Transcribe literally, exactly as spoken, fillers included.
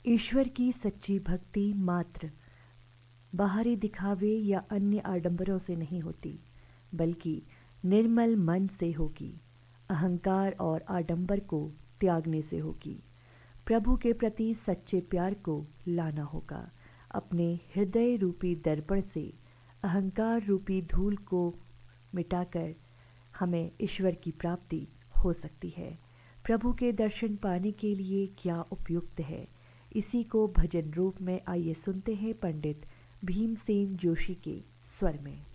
ईश्वर की सच्ची भक्ति मात्र बाहरी दिखावे या अन्य आडंबरों से नहीं होती, बल्कि निर्मल मन से होगी। अहंकार और आडंबर को त्यागने से होगी। प्रभु के प्रति सच्चे प्यार को लाना होगा। अपने हृदय रूपी दर्पण से अहंकार रूपी धूल को मिटाकर हमें ईश्वर की प्राप्ति हो सकती है। प्रभु के दर्शन पाने के लिए क्या उपयुक्त है, इसी को भजन रूप में आइए सुनते हैं पंडित भीमसेन जोशी के स्वर में।